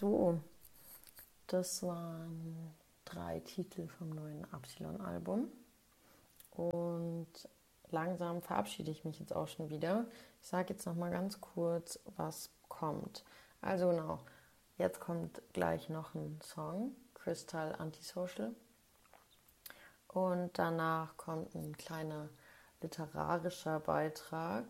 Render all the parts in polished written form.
So, das waren 3 Titel vom neuen Absilon-Album. Und langsam verabschiede ich mich jetzt auch schon wieder. Ich sage jetzt nochmal ganz kurz, was kommt. Also genau, jetzt kommt gleich noch ein Song, Crystal Antisocial. Und danach kommt ein kleiner literarischer Beitrag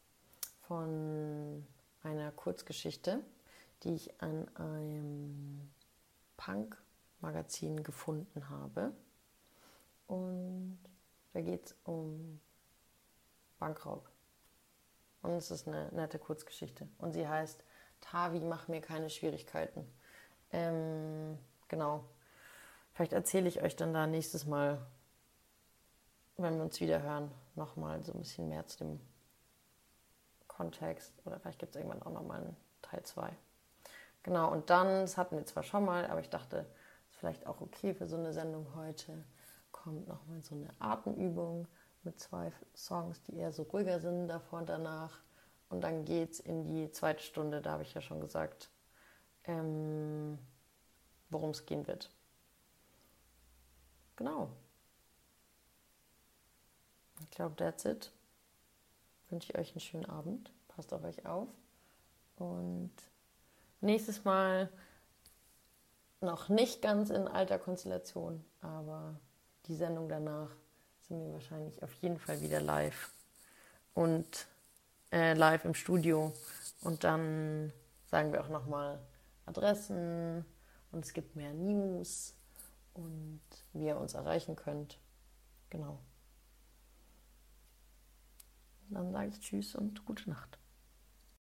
von einer Kurzgeschichte, die ich an einem Punk-Magazin gefunden habe. Und da geht es um Bankraub. Und es ist eine nette Kurzgeschichte. Und sie heißt Tavi, mach mir keine Schwierigkeiten. Genau. Vielleicht erzähle ich euch dann da nächstes Mal, wenn wir uns wieder hören, nochmal so ein bisschen mehr zu dem Kontext. Oder vielleicht gibt es irgendwann auch nochmal einen Teil 2. Genau, und dann, das hatten wir zwar schon mal, aber ich dachte, das ist vielleicht auch okay für so eine Sendung heute, kommt nochmal so eine Atemübung mit 2 Songs, die eher so ruhiger sind, davor und danach. Und dann geht's in die zweite Stunde, da habe ich ja schon gesagt, worum es gehen wird. Genau. Ich glaube, that's it. Wünsche ich euch einen schönen Abend. Passt auf euch auf. Und nächstes Mal noch nicht ganz in alter Konstellation, aber die Sendung danach sind wir wahrscheinlich auf jeden Fall wieder live und live im Studio. Und dann sagen wir auch nochmal Adressen und es gibt mehr News und wie ihr uns erreichen könnt. Genau. Dann sage ich Tschüss und gute Nacht.